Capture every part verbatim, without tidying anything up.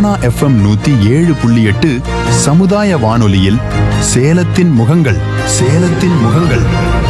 Sona FM நூத்தி ஏழு புள்ளி எட்டு சமுதாய வானொலியில் சேலத்தின் முகங்கள் சேலத்தின் முகங்கள்.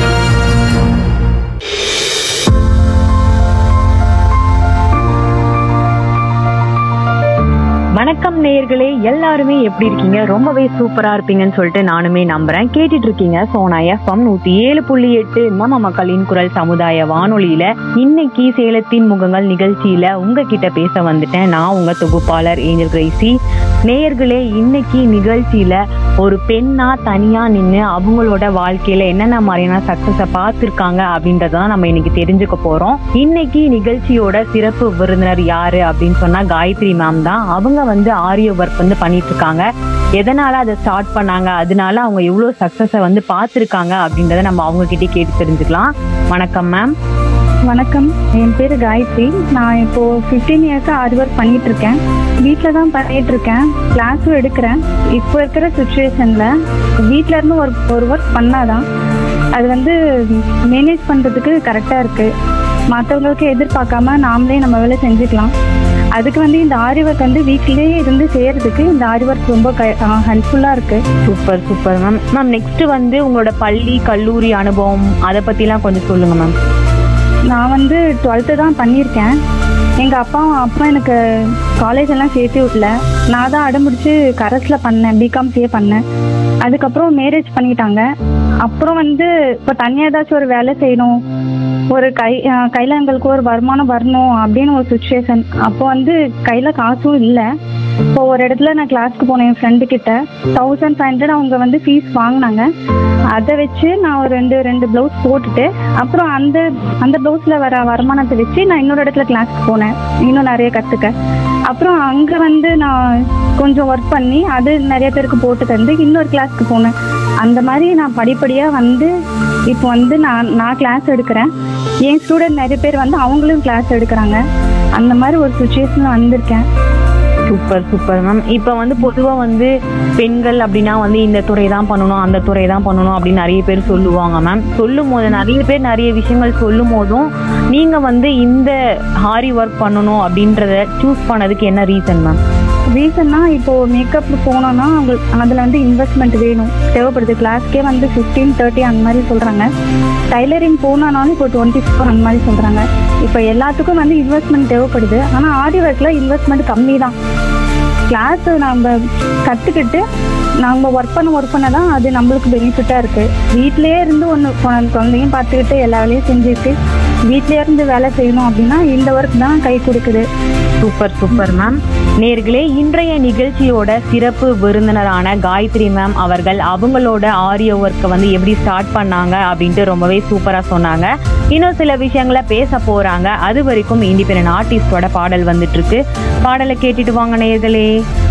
வணக்கம் நேயர்களே, எல்லாருமே எப்படி இருக்கீங்க? ரொம்பவே சூப்பரா இருப்பீங்கன்னு சொல்லிட்டு நானுமே நம்புறேன். கேட்டுட்டு இருக்கீங்க சோனா எஃப்எம் நூத்தி ஏழு புள்ளி எட்டு நம்ம மக்களின் குரல் சமுதாய வானொலியில. இன்னைக்கு சேலத்தின் முகங்கள் நிகழ்ச்சியில உங்ககிட்ட பேச வந்துட்டேன். நான் உங்க தொகுப்பாளர் ஏஞ்சல் கிரேசி. நேயர்களே, இன்னைக்கு நிகழ்ச்சியில ஒரு பெண்ணா தனியா நின்று அவங்களோட வாழ்க்கையில என்னென்ன மாதிரியான சக்சஸ பார்த்திருக்காங்க அப்படின்றதான் நம்ம இன்னைக்கு தெரிஞ்சுக்க போறோம். இன்னைக்கு நிகழ்ச்சியோட சிறப்பு விருந்தினர் யாரு அப்படின்னு சொன்னா காயத்ரி மேம் தான். அவங்க வந்து ஆரியோ ஒர்க் வந்து பண்ணிட்டு இருக்காங்க. எதனால அதை ஸ்டார்ட் பண்ணாங்க, அதனால அவங்க எவ்வளவு சக்சஸ வந்து பார்த்திருக்காங்க அப்படின்றத நம்ம அவங்க கிட்டே கேட்டு தெரிஞ்சுக்கலாம். வணக்கம் மேம். வணக்கம், என் பேர் காயத்ரி. நான் இப்போ ஃபிஃப்டீன் இயர்ஸாக ஆரி ஒர்க் பண்ணிட்டு இருக்கேன். வீட்டில் தான் பண்ணிட்டு இருக்கேன், கிளாஸும் எடுக்கிறேன். இப்போ இருக்கிற சுச்சுவேஷனில் வீட்டில் இருந்து ஒரு ஒரு ஒர்க் பண்ணாதான் அது வந்து மேனேஜ் பண்ணுறதுக்கு கரெக்டாக இருக்குது. மற்றவங்களுக்கு எதிர்பார்க்காம நாமளே நம்ம வேலை செஞ்சுக்கலாம். அதுக்கு வந்து இந்த ஆரி ஒர்க் வந்து வீட்டிலேயே இருந்து செய்யறதுக்கு இந்த ஆரி ஒர்க் ரொம்ப ஹெல்ப்ஃபுல்லாக இருக்கு. Super super ma'am. Ma'am next வந்து உங்களோட பள்ளி கல்லூரி அனுபவம் அதை பற்றிலாம் கொஞ்சம் சொல்லுங்க மேம். நான் வந்து டுவெல்த்து தான் பண்ணியிருக்கேன். எங்கள் அப்பா அப்பா எனக்கு காலேஜ் எல்லாம் சேர்த்து விடல. நான் தான் அடம்பிடிச்சு கரஸில் பண்ணேன், பிகாம் சிஏ பண்ணேன். அதுக்கப்புறம் மேரேஜ் பண்ணிட்டாங்க. அப்புறம் வந்து இப்போ தனியாக ஏதாச்சும் ஒரு வேலை செய்யணும், ஒரு கை கையில் எங்களுக்கு ஒரு வருமானம் வரணும் அப்படின்னு ஒரு சுச்சுவேஷன். அப்போ வந்து கையில் காசும் இல்லை. இப்போ ஒரு இடத்துல நான் கிளாஸ்க்கு போனேன் என் ஃப்ரெண்டு கிட்ட. தௌசண்ட் ஃபைவ் ஹண்ட்ரட் அவங்க வந்து ஃபீஸ் வாங்கினாங்க. அதை வச்சு நான் ஒரு ரெண்டு ரெண்டு ப்ளவுஸ் போட்டுட்டு அப்புறம் அந்த அந்த ப்ளவுஸில் வர வருமானத்தை வச்சு நான் இன்னொரு இடத்துல கிளாஸ்க்கு போனேன், இன்னும் நிறைய கற்றுக்க. அப்புறம் அங்கே வந்து நான் கொஞ்சம் ஒர்க் பண்ணி அது நிறைய பேருக்கு போட்டு தந்து இன்னொரு கிளாஸ்க்கு போனேன். அந்த மாதிரி நான் படிப்படியாக வந்து இப்போ வந்து நான் நான் கிளாஸ் எடுக்கிறேன். என் ஸ்டூடெண்ட் நிறைய பேர் வந்து அவங்களும் கிளாஸ் எடுக்கிறாங்க. அந்த மாதிரி ஒரு சுச்சுவேஷனில் வந்திருக்கேன். Super super ma'am. இப்போ வந்து பொதுவாக வந்து பெண்கள் அப்படின்னா வந்து இந்த துறை தான் பண்ணணும், அந்த துறை தான் பண்ணணும் அப்படின்னு நிறைய பேர் சொல்லுவாங்க மேம். சொல்லும் போது நிறைய பேர் நிறைய விஷயங்கள் சொல்லும் போதும் நீங்கள் வந்து இந்த ஆரி ஒர்க் பண்ணணும் அப்படின்றத சூஸ் பண்ணதுக்கு என்ன ரீசன் மேம்? ரீசன்னா இப்போது மேக்கப் போனோன்னா அவங்களுக்கு அதில் வந்து இன்வெஸ்ட்மெண்ட் வேணும், தேவைப்படுது. கிளாஸ்க்கே வந்து ஃபிஃப்டீன் தேர்ட்டி அந்த மாதிரி சொல்கிறாங்க. டைலரிங் போனாலும் இப்போ டுவெண்ட்டி ஃபோர் அந்த மாதிரி சொல்கிறாங்க. இப்போ எல்லாத்துக்கும் வந்து இன்வெஸ்ட்மெண்ட் தேவைப்படுது. ஆனால் ஆரி ஒர்க்கில் இன்வெஸ்ட்மெண்ட் கம்மி தான். கிளாஸு நம்ம கற்றுக்கிட்டு நம்ம ஒர்க் பண்ண ஒர்க் பண்ண தான் அது நம்மளுக்கு பெனிஃபிட்டாக இருக்குது. வீட்டிலே இருந்து ஒன்று குழந்தையும் பார்த்துக்கிட்டு எல்லா வேலையும் செஞ்சுட்டு வீட்டிலே இருந்து வேலை செய்யணும் அப்படின்னா இந்த ஒர்க் தான் கை கொடுக்குது. Super super ma'am. நேர்களே, இன்றைய நிகழ்ச்சியோட சிறப்பு விருந்தினரான காயத்ரி மேம் அவர்கள் அவங்களோட ஆரியோ ஒர்க்கை வந்து எப்படி ஸ்டார்ட் பண்ணாங்க அப்படின்ட்டு ரொம்பவே சூப்பராக சொன்னாங்க. இன்னும் சில விஷயங்களை பேச போகிறாங்க. அது வரைக்கும் இண்டிபெண்டன்ட் ஆர்டிஸ்டோட பாடல் வந்துட்டு இருக்கு. பாடலை கேட்டுட்டு வாங்க நேர்களே.